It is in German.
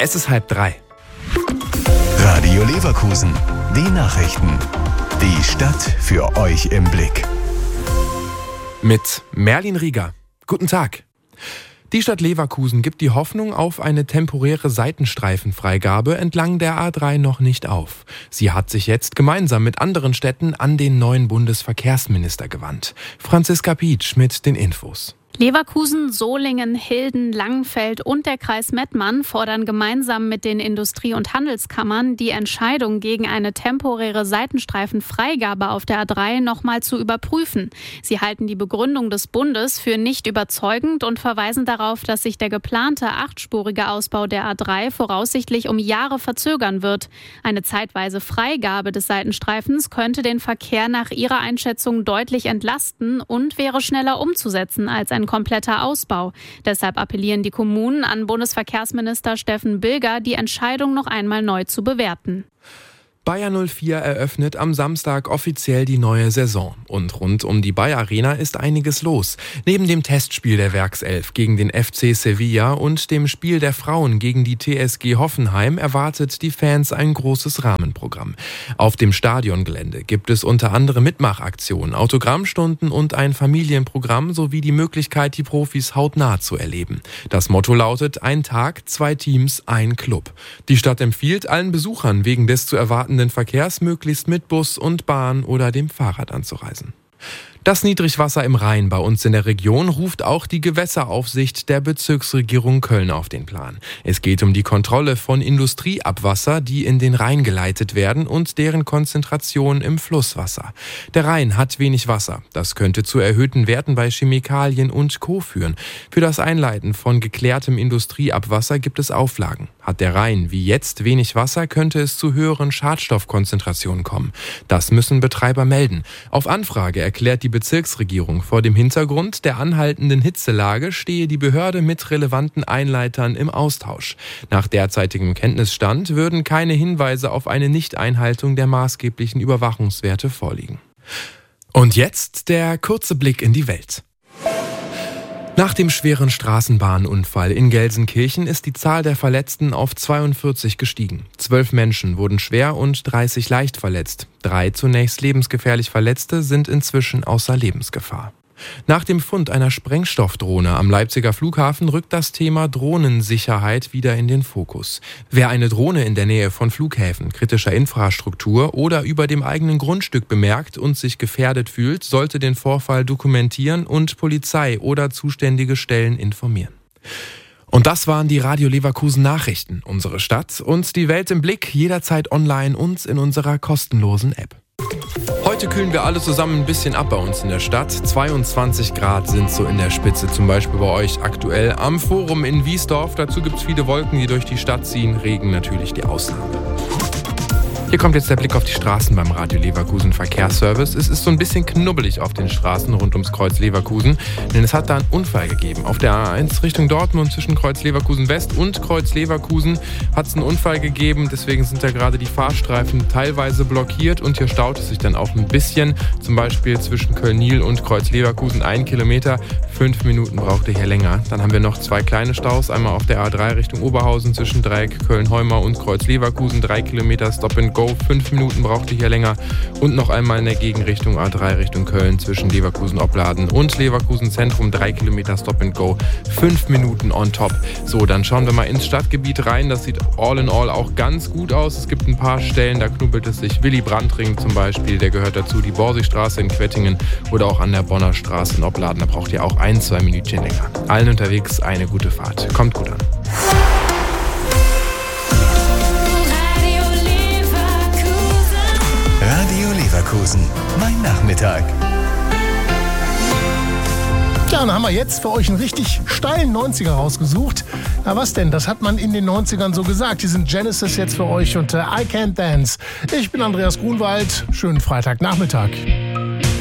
Es ist 2:30. Radio Leverkusen. Die Nachrichten. Die Stadt für euch im Blick. Mit Merlin Rieger. Guten Tag. Die Stadt Leverkusen gibt die Hoffnung auf eine temporäre Seitenstreifenfreigabe entlang der A3 noch nicht auf. Sie hat sich jetzt gemeinsam mit anderen Städten an den neuen Bundesverkehrsminister gewandt. Franziska Pietsch mit den Infos. Leverkusen, Solingen, Hilden, Langenfeld und der Kreis Mettmann fordern gemeinsam mit den Industrie- und Handelskammern, die Entscheidung gegen eine temporäre Seitenstreifenfreigabe auf der A3 nochmal zu überprüfen. Sie halten die Begründung des Bundes für nicht überzeugend und verweisen darauf, dass sich der geplante 8-spurige Ausbau der A3 voraussichtlich um Jahre verzögern wird. Eine zeitweise Freigabe des Seitenstreifens könnte den Verkehr nach ihrer Einschätzung deutlich entlasten und wäre schneller umzusetzen als ein kompletter Ausbau. Deshalb appellieren die Kommunen an Bundesverkehrsminister Steffen Bilger, die Entscheidung noch einmal neu zu bewerten. Bayer 04 eröffnet am Samstag offiziell die neue Saison. Und rund um die Bayer Arena ist einiges los. Neben dem Testspiel der Werkself gegen den FC Sevilla und dem Spiel der Frauen gegen die TSG Hoffenheim erwartet die Fans ein großes Rahmenprogramm. Auf dem Stadiongelände gibt es unter anderem Mitmachaktionen, Autogrammstunden und ein Familienprogramm sowie die Möglichkeit, die Profis hautnah zu erleben. Das Motto lautet: ein Tag, 2 Teams, ein Club. Die Stadt empfiehlt allen Besuchern wegen des zu erwartenden Verkehrs möglichst mit Bus und Bahn oder dem Fahrrad anzureisen. Das Niedrigwasser im Rhein bei uns in der Region ruft auch die Gewässeraufsicht der Bezirksregierung Köln auf den Plan. Es geht um die Kontrolle von Industrieabwasser, die in den Rhein geleitet werden und deren Konzentration im Flusswasser. Der Rhein hat wenig Wasser. Das könnte zu erhöhten Werten bei Chemikalien und Co. führen. Für das Einleiten von geklärtem Industrieabwasser gibt es Auflagen. Hat der Rhein wie jetzt wenig Wasser, könnte es zu höheren Schadstoffkonzentrationen kommen. Das müssen Betreiber melden. Auf Anfrage erklärt die Bezirksregierung, vor dem Hintergrund der anhaltenden Hitzelage stehe die Behörde mit relevanten Einleitern im Austausch. Nach derzeitigem Kenntnisstand würden keine Hinweise auf eine Nichteinhaltung der maßgeblichen Überwachungswerte vorliegen. Und jetzt der kurze Blick in die Welt. Nach dem schweren Straßenbahnunfall in Gelsenkirchen ist die Zahl der Verletzten auf 42 gestiegen. 12 Menschen wurden schwer und 30 leicht verletzt. 3 zunächst lebensgefährlich Verletzte sind inzwischen außer Lebensgefahr. Nach dem Fund einer Sprengstoffdrohne am Leipziger Flughafen rückt das Thema Drohnensicherheit wieder in den Fokus. Wer eine Drohne in der Nähe von Flughäfen, kritischer Infrastruktur oder über dem eigenen Grundstück bemerkt und sich gefährdet fühlt, sollte den Vorfall dokumentieren und Polizei oder zuständige Stellen informieren. Und das waren die Radio Leverkusen Nachrichten. Unsere Stadt und die Welt im Blick, jederzeit online und in unserer kostenlosen App. Heute kühlen wir alle zusammen ein bisschen ab bei uns in der Stadt. 22 Grad sind so in der Spitze, zum Beispiel bei euch aktuell am Forum in Wiesdorf. Dazu gibt es viele Wolken, die durch die Stadt ziehen. Regen natürlich die Ausnahme. Hier kommt jetzt der Blick auf die Straßen beim Radio Leverkusen Verkehrsservice. Es ist so ein bisschen knubbelig auf den Straßen rund ums Kreuz Leverkusen, denn es hat da einen Unfall gegeben. Auf der A1 Richtung Dortmund zwischen Kreuz Leverkusen West und Kreuz Leverkusen hat es einen Unfall gegeben. Deswegen sind da gerade die Fahrstreifen teilweise blockiert und hier staut es sich dann auch ein bisschen. Zum Beispiel zwischen Köln-Niel und Kreuz Leverkusen 1 Kilometer. 5 Minuten braucht ihr hier länger. Dann haben wir noch 2 kleine Staus. Einmal auf der A3 Richtung Oberhausen zwischen Dreieck Köln-Heumar und Kreuz Leverkusen. 3 Kilometer Stop and Go. 5 Minuten braucht ihr hier länger. Und noch einmal in der Gegenrichtung A3 Richtung Köln zwischen Leverkusen-Opladen und Leverkusen Zentrum. 3 Kilometer Stop and Go. 5 Minuten on top. So, dann schauen wir mal ins Stadtgebiet rein. Das sieht all in all auch ganz gut aus. Es gibt ein paar Stellen, da knubbelt es sich. Willy-Brandt-Ring zum Beispiel, der gehört dazu. Die Borsigstraße in Quettingen oder auch an der Bonner Straße in Opladen. Da braucht ihr auch 1-2 Minütchen länger. Allen unterwegs eine gute Fahrt. Kommt gut an. Radio Leverkusen. Mein Nachmittag. Ja, dann haben wir jetzt für euch einen richtig steilen 90er rausgesucht. Na was denn, das hat man in den 90ern so gesagt. Hier sind Genesis jetzt für euch und I Can't Dance. Ich bin Andreas Grunwald. Schönen Freitagnachmittag.